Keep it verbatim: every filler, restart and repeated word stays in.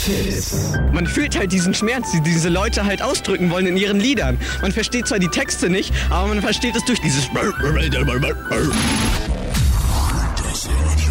Fizz. Man fühlt halt diesen Schmerz, die diese Leute halt ausdrücken wollen in ihren Liedern. Man versteht zwar die Texte nicht, aber man versteht es durch dieses... Das